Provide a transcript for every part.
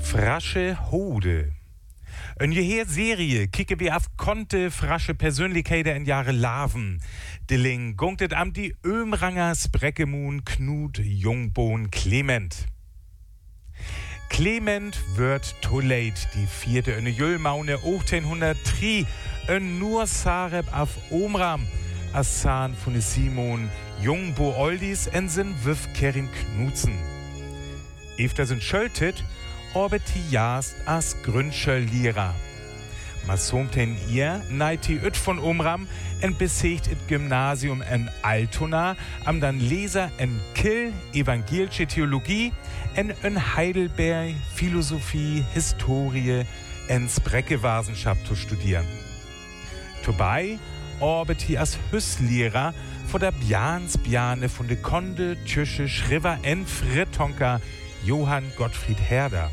Frasche Hode. Een geheer serie kicken wir auf konte frasche Persönlichkeiten in Jahre Laven. Dilling gunktet am die Ömrangers Breckemun Knut Jungbohn Clement. Clement wird too late, die vierte in Jüllmaune 1803, nur Sareb auf Omram, Assan von Simon Jungbo Oldis en sin Wiff Kerin Knudsen. Efter sind schöltet, orbet die Jast as Grünschöll-Lehrer. Masomten ihr neiti üt von Omram en besiegt it Gymnasium en Altona, am dann Leser en Kill evangelische Theologie en Heidelberg Philosophie, Historie en Spreckewasenschaft zu studieren. Dabei orbet hi as Hüsslehrer vor der Bjane von de Konde Tschüsche Schriver en Frittonker Johann Gottfried Herder.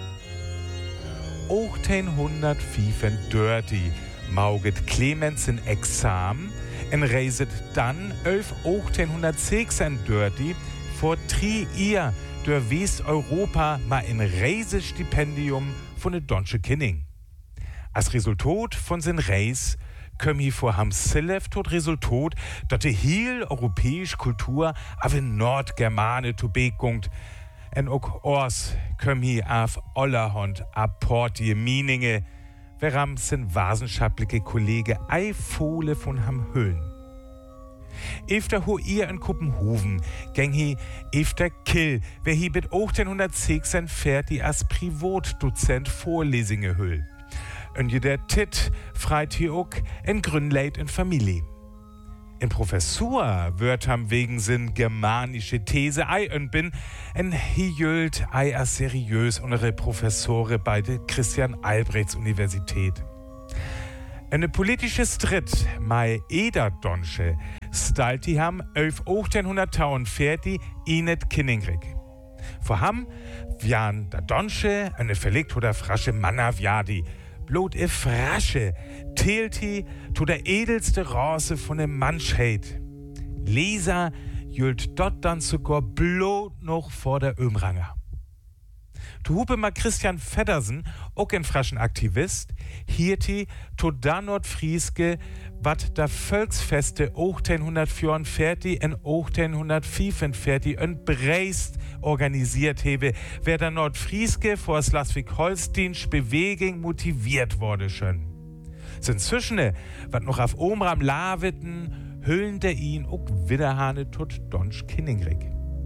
1835 mauget Clemens in Examen en reiset dann 1836 vor 3 Jahren durch Westeuropa mal ein Reisestipendium von der Donsche Kinning. Als Resultat von sin Reis kömm hi vor Hamsillev tot Resultat, dat de heel europäisch Kultur auf in Nordgermane to begungt. En ook Ors kömm hi auf allerhand apportie Mieninge, weram sin wissenschaftliche Kollege Eifole von Ham Hüllen. Efter ho ihr in Kuppenhoven gäng hi efter Kill, wer hi mit 1846 als Privatdozent Vorlesungen hüll. Und jeder Tit freit hi ook en Grünleit in Familie. En Professor wird ham wegen sin germanische These bin en hi jült as seriös unsere Professore bei der Christian Albrechts Universität. Eine politische Stritt mei Eder Donsche stalti ham 1843 inet Kinningrig. Vor ham wian da Donsche eine verlegt oder frasche Mannaviadi. Blot frasche teelti to der edelste Rasse von der Menschheit. Leser jült dort dann sogar blot noch vor der Ömranger. Tu hupe ma Christian Feddersen, auch ein fraschen Aktivist, hierti to da Nordfrieske, wat da Volksfeste 1844 en 1845 en Breist organisiert hebe, wer da Nordfrieske vor Schleswig-Holsteinsch Bewegung motiviert wurde schon. Sind Zwischene, wat noch auf Omram Lawitten, hüllen der ihn auch Widerhane tot Donsch Kinningrig.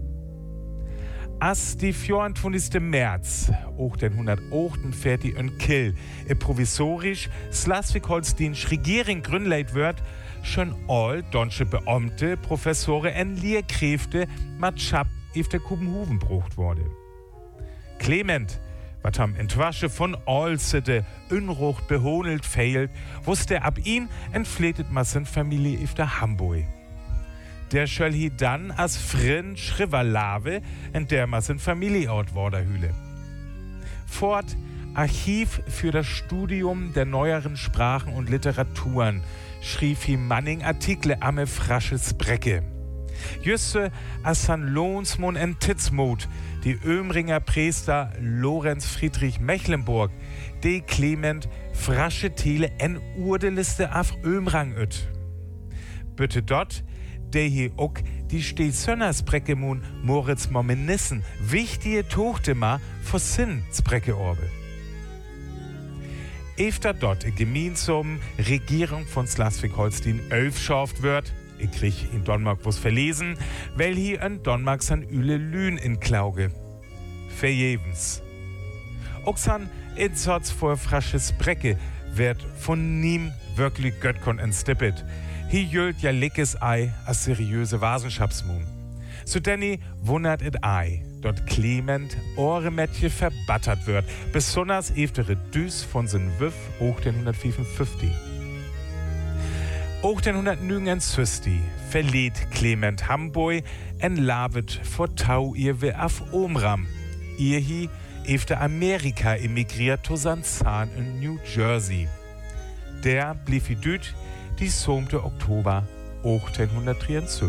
As die 24. März 1848 in Kill provisorisch Schleswig-Holsteinsch Regierung gründleit wird, schon all donsche Beamte, Professore en Lehrkräfte mat Schab auf der Kuppenhoven brucht wurde. Clement, wat ham entwasche von all sitte Unrucht behonelt fehlt, wusste ab ihn entfletet ma sin Familie auf der Hamburg. Der schöll hi dann as Frin Schriverlave, in der ma sin Familieort Worderhüle. Fort Archiv für das Studium der neueren Sprachen und Literaturen schrieb hi Manning Artikel amme frasches Brecke. Jüsse as San Lohnsmon en Titzmut, die Ömringer Priester Lorenz Friedrich Mecklenburg, de Clement frasche Tele en Urdeliste af Ömrang öt. Bitte dort der hier auch die Stehsönnersbreckemun Moritz Momenissen wichtige Tochtema vor Sinn-Spreckeorbe. Efter dort gemeinsam Regierung von Schleswig-Holstein aufschafft wird, ich krieg in Donmark was verlesen, weil hier in Donmark san Üle Lühn in Klauge. Verjebens. Auch san Insatz vor frasches Brecke wird von niem wirklich Göttkon entstippet. Hier jült ja lickes Ei as seriöse Wasenschapsmun. So Danny wundert it Ei, dort Clement Ohremättje verbattert wird, besonders eftere Düs von sin Wiff 1855. 1859 verlädt Clement Hamburg en Lavet vor Tau ihr auf Omram. Ihr hi efter Amerika emigriert to san Zahn in New Jersey. Der blieb wie düt die 7. Oktober 1823.